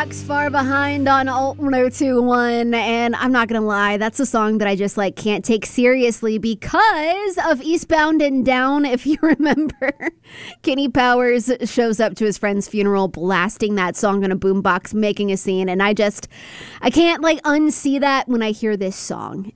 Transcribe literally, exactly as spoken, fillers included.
Boombox, Far Behind on Alt one oh two point one, and I'm not gonna lie, that's a song that I just like can't take seriously because of Eastbound and Down. If you remember, Kenny Powers shows up to his friend's funeral blasting that song on a boombox, making a scene, and I just I can't like unsee that when I hear this song.